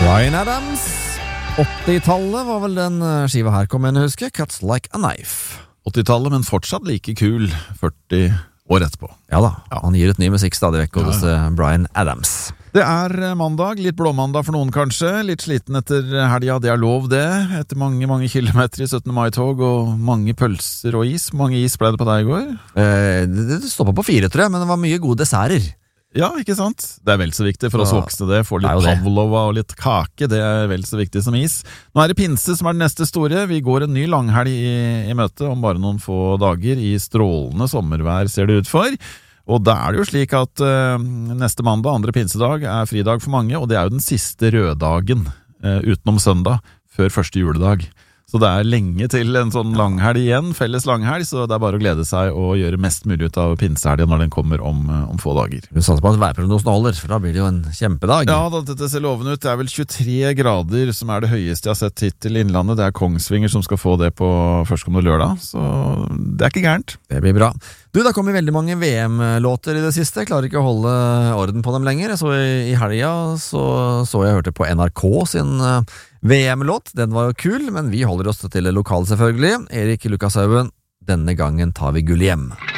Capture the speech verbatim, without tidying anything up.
Bryan Adams. åttitallet var vel den skiva her kom igjen, husker. Cuts Like a Knife. åttitallet, men fortsatt like kul førti år etterpå. Ja da, han gir ut ny musikk stadig vekk, og ja, ja. Bryan Adams. Det er mandag, litt blåmandag for noen kanskje, litt sliten etter helga, det er lov det, etter mange, mange kilometer i syttende mai-tog, og mange pølser og is. Mange is ble det på deg i går? Eh, det det stoppet på fire, tror jeg, men det var mye gode desserter. Ja, ikke sant? Det er vel så viktig for oss voksne det, få litt pavlova og litt kake, det er vel så viktig som is. Nå er det pinse som er den neste store, vi går en ny langhelg i, i møte om bare noen få dager, i strålende sommervær ser det ut for. Og da er det jo slik at uh, neste mandag, andre pinsedag, er fridag for mange, og det er jo den siste røddagen uh, utenom søndag, før første juledag. Så det er lenge til en sånn langhelg igjen, felles langhelg, så det er bare å glede seg og gjøre mest mulig ut av pinsehelgen når den kommer om, om få dager. Du satser på at værprognosen holder, for da blir det jo en kjempedag. Ja, da, dette ser lovende ut. Det er vel tjuetre grader som er det høyeste jeg har sett hittil i Innlandet. Det er Kongsvinger som skal få det på førstkommende lørdag, så det er ikke gærent. Det blir bra. Du, det kommer veldig mange V M-låter i det siste. Jeg klarer ikke å holde orden på dem lenger. Jeg så i, i helga så, så jeg hørte på N R K sin uh, V M-låt. Den var jo kul, men vi holder oss til det lokale selvfølgelig. Erik Lukas Haugen, denne gangen tar vi gull hjem.